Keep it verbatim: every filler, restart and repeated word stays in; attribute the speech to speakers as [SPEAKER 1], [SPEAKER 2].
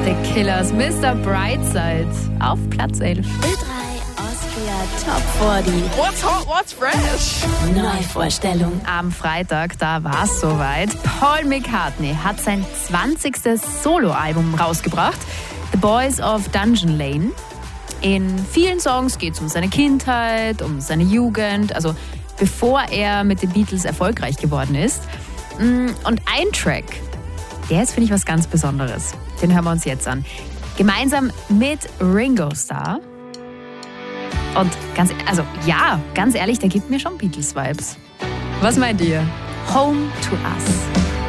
[SPEAKER 1] The Killers, Mister Brightside auf Platz elf.
[SPEAKER 2] Ö drei Austria Top vierzig.
[SPEAKER 3] What's hot, what's fresh?
[SPEAKER 2] Neuvorstellung.
[SPEAKER 1] Am Freitag, da war es soweit. Paul McCartney hat sein zwanzigstes Soloalbum rausgebracht. The Boys of Dungeon Lane. In vielen Songs geht es um seine Kindheit, um seine Jugend, also bevor er mit den Beatles erfolgreich geworden ist. Und ein Track, der ist, finde ich, was ganz Besonderes. Den hören wir uns jetzt an. Gemeinsam mit Ringo Starr. Und ganz, also ja, ganz ehrlich, der gibt mir schon Beatles-Vibes. Was meint ihr? Home to Us.